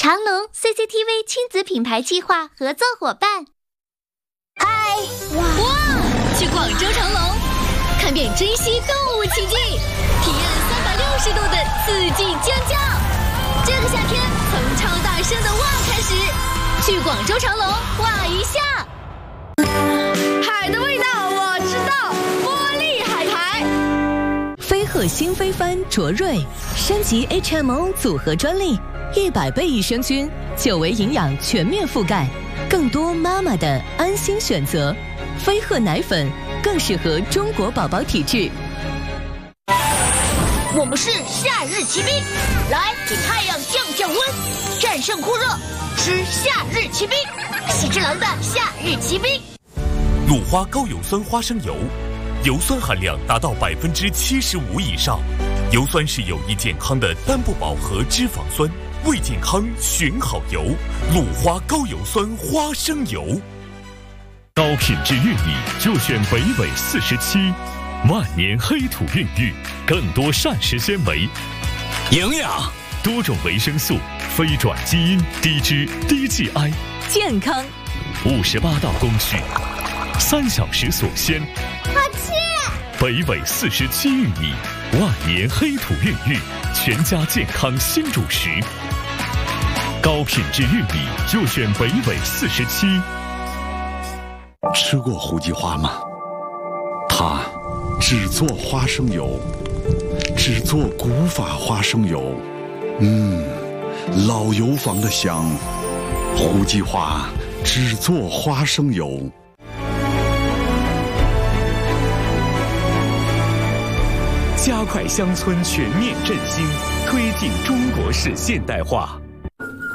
长隆 CCTV 亲子品牌计划合作伙伴。 嗨，哇！去广州长隆，看遍珍稀动物奇迹，体验360度的四季尖叫。这个夏天，从超大声的哇开始，去广州长隆哇一下。海的味道我知道，茉莉海苔。 飞鹤新飞帆卓瑞升级 HMO 组合专利，100倍益生菌，9维营养全面覆盖，更多妈妈的安心选择。飞鹤奶粉更适合中国宝宝体质。 我们是夏日骑兵，来给太阳降降温，战胜酷热，吃夏日骑兵，喜之郎的夏日骑兵。 鲁花高油酸花生油，油酸含量达到75%以上，油酸是有益健康的单不饱和脂肪酸，为健康选好油，鲁花高油酸花生油。 高品质玉米就选北纬47，万年黑土孕育，更多膳食纤维、 营养、 多种维生素、非转基因、低脂、低 GI， 健康 58道工序，3小时所鲜。 好吃！ 北纬47玉米，万年黑土孕育，全家健康新主食。高品质玉米就选北纬47。 吃过胡姬花吗？它只做花生油，只做古法花生油，老油坊的香。胡姬花只做花生油。 加快乡村全面振兴，推进中国式现代化。